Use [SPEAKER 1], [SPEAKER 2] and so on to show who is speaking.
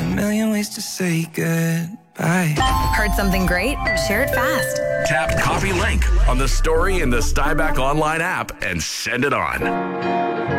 [SPEAKER 1] a million ways to say goodbye.
[SPEAKER 2] Heard something great? Share it fast.
[SPEAKER 3] Tap copy link on the story in the Stuyback online app and send it on.